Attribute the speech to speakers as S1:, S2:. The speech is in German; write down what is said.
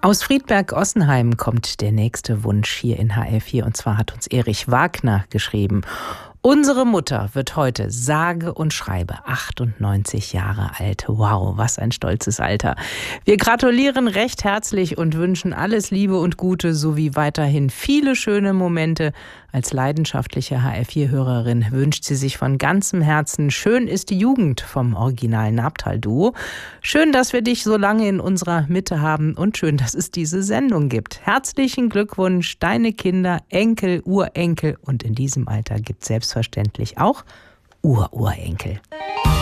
S1: Aus Friedberg-Ossenheim kommt der nächste Wunsch hier in HR4 und zwar hat uns Erich Wagner geschrieben. Unsere Mutter wird heute sage und schreibe 98 Jahre alt. Wow, was ein stolzes Alter. Wir gratulieren recht herzlich und wünschen alles Liebe und Gute sowie weiterhin viele schöne Momente. Als leidenschaftliche HR4-Hörerin wünscht sie sich von ganzem Herzen Schön ist die Jugend vom originalen Nabtal-Duo. Schön, dass wir dich so lange in unserer Mitte haben und schön, dass es diese Sendung gibt. Herzlichen Glückwunsch, deine Kinder, Enkel, Urenkel und in diesem Alter gibt es selbstverständlich auch Ururenkel.